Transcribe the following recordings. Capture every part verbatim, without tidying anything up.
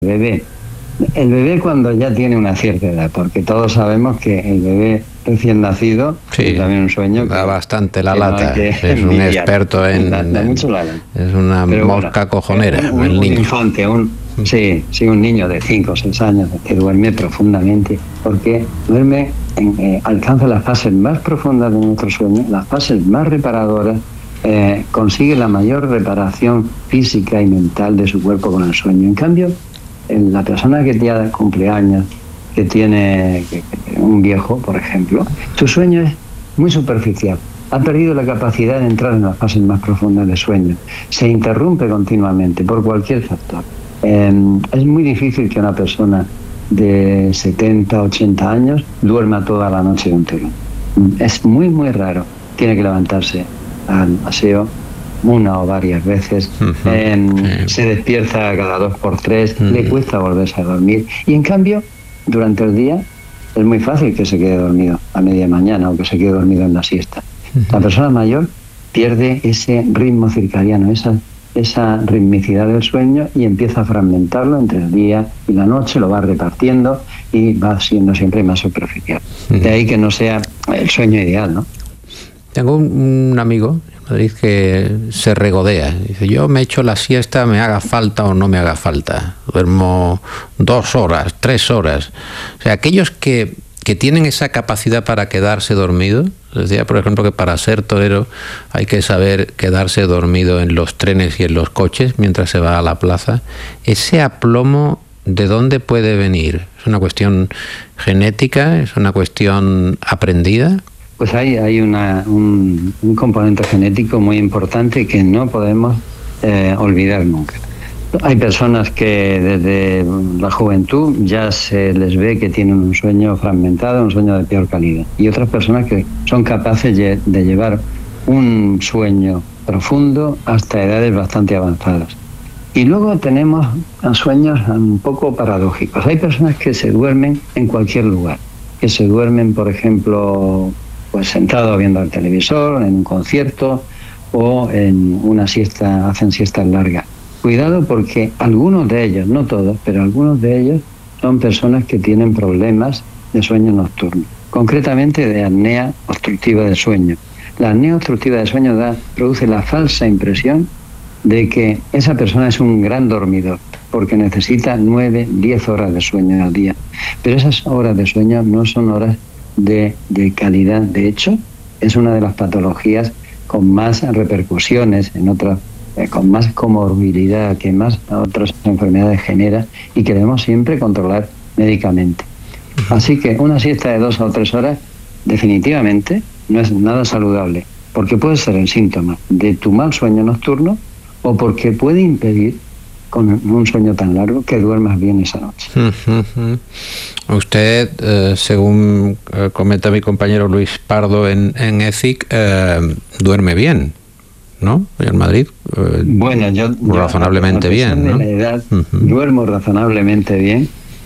bebé. El bebé cuando ya tiene una cierta edad, porque todos sabemos que el bebé recién nacido sí, es también un sueño da que, bastante la que lata, no es envidiar. Un experto en, da, da mucho la lata. Es una Pero mosca bueno, cojonera, un, el un niño. infante, un, sí, sí, un niño de cinco o seis años que duerme profundamente, porque duerme, en, eh, alcanza las fases más profundas de nuestro sueño, las fases más reparadoras, eh, consigue la mayor reparación física y mental de su cuerpo con el sueño. En cambio, en la persona que ya cumple años, que tiene que, que, un viejo, por ejemplo, su sueño es muy superficial. Ha perdido la capacidad de entrar en las fases más profundas de sueño. Se interrumpe continuamente por cualquier factor. Eh, es muy difícil que una persona de setenta, ochenta años duerma toda la noche de un tirón. Es muy, muy raro. Tiene que levantarse al paseo una o varias veces, uh-huh. eh, se despierta cada dos por tres, uh-huh. le cuesta volverse a dormir, y en cambio durante el día es muy fácil que se quede dormido a media mañana o que se quede dormido en la siesta. Uh-huh. La persona mayor pierde ese ritmo circadiano, esa, esa ritmicidad del sueño, y empieza a fragmentarlo entre el día y la noche, lo va repartiendo y va siendo siempre más superficial. Uh-huh. De ahí que no sea el sueño ideal, ¿no? Tengo un, un amigo Madrid que se regodea, dice: yo me echo la siesta, me haga falta o no me haga falta, duermo dos horas, tres horas. O sea, aquellos que, que tienen esa capacidad para quedarse dormido, decía por ejemplo que para ser torero hay que saber quedarse dormido en los trenes y en los coches mientras se va a la plaza. Ese aplomo, ¿de dónde puede venir? ¿Es una cuestión genética? ¿Es una cuestión aprendida? Pues hay, hay una, un, un componente genético muy importante que no podemos eh, olvidar nunca. Hay personas que desde la juventud ya se les ve que tienen un sueño fragmentado, un sueño de peor calidad. Y otras personas que son capaces de, de llevar un sueño profundo hasta edades bastante avanzadas. Y luego tenemos sueños un poco paradójicos. Hay personas que se duermen en cualquier lugar, que se duermen, por ejemplo, pues sentado viendo el televisor, en un concierto o en una siesta, hacen siestas largas. Cuidado, porque algunos de ellos, no todos, pero algunos de ellos son personas que tienen problemas de sueño nocturno, concretamente de apnea obstructiva del sueño. La apnea obstructiva del sueño da, produce la falsa impresión de que esa persona es un gran dormidor, porque necesita nueve, diez horas de sueño al día. Pero esas horas de sueño no son horas De, de calidad. De hecho, es una de las patologías con más repercusiones en otras, eh, con más comorbilidad, que más otras enfermedades genera, y que debemos siempre controlar médicamente. Así que una siesta de dos o tres horas definitivamente no es nada saludable, porque puede ser el síntoma de tu mal sueño nocturno o porque puede impedir, con un sueño tan largo, que duermas bien esa noche. Uh-huh. Usted, eh, según eh, comenta mi compañero Luis Pardo en, en E T H I C, eh, duerme bien, ¿no? En Madrid. Eh, bueno, yo, yo razonablemente bien, ¿no? De la edad, uh-huh. duermo razonablemente bien.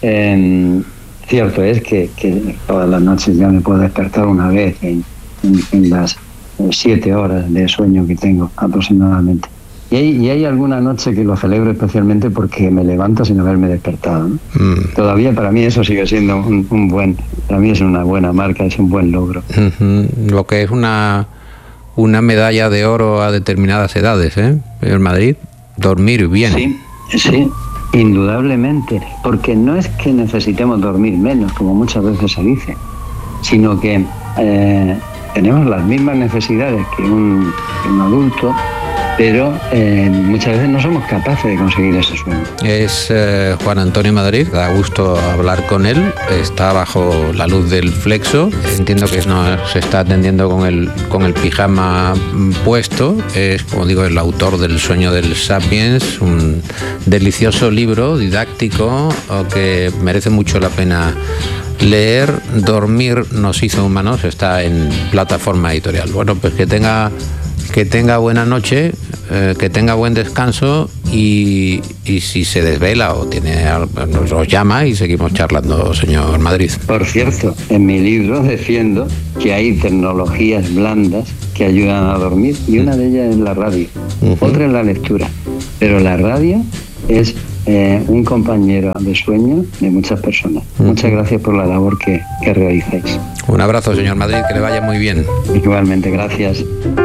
Eh, cierto es que, que todas las noches ya me puedo despertar una vez en, en, en las siete horas de sueño que tengo aproximadamente. Y hay, y hay alguna noche que lo celebro especialmente porque me levanto sin haberme despertado, ¿no? Mm. Todavía para mí eso sigue siendo un, un buen, para mí es una buena marca, es un buen logro. Uh-huh. Lo que es una, una medalla de oro a determinadas edades, ¿eh? En Madrid, dormir bien. Sí, sí, indudablemente, porque no es que necesitemos dormir menos, como muchas veces se dice, sino que eh, tenemos las mismas necesidades que un, que un adulto, pero eh, muchas veces no somos capaces de conseguir ese sueño. Es eh, Juan Antonio Madrid, da gusto hablar con él, está bajo la luz del Flexo, entiendo que no se está atendiendo con el, con el pijama puesto, es, como digo, el autor del Sueño del Sapiens, un delicioso libro didáctico que merece mucho la pena leer. Dormir nos hizo humanos, está en Plataforma Editorial. Bueno, pues que tenga... Que tenga buena noche, eh, que tenga buen descanso y, y si se desvela o tiene nos, nos llama y seguimos charlando, señor Madrid. Por cierto, en mi libro defiendo que hay tecnologías blandas que ayudan a dormir y una de ellas es la radio, uh-huh. otra es la lectura, pero la radio es eh, un compañero de sueño de muchas personas. Uh-huh. Muchas gracias por la labor que, que realizáis. Un abrazo, señor Madrid, que le vaya muy bien. Igualmente, gracias.